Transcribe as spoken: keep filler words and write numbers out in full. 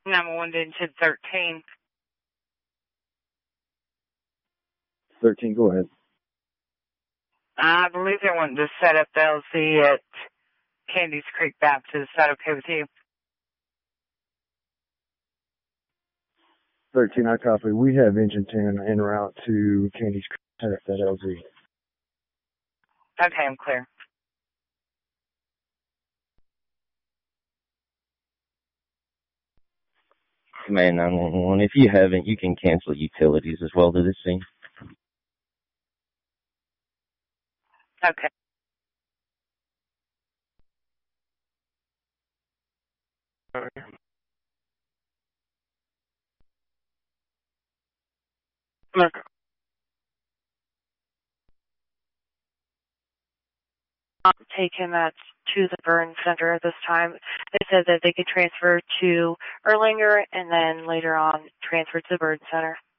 nine one one to thirteen. thirteen, go ahead. I believe they wanted to set up the L Z at Candies Creek Baptist. Is that okay with you? thirteen, I copy. We have engine ten en route to Candies Creek. Set up that L Z. Okay, I'm clear. Command nine one one. If you haven't, you can cancel utilities as well to this scene. Okay. Look. Taken that to the burn center at this time. They said that they could transfer to Erlanger and then later on transfer to the burn center.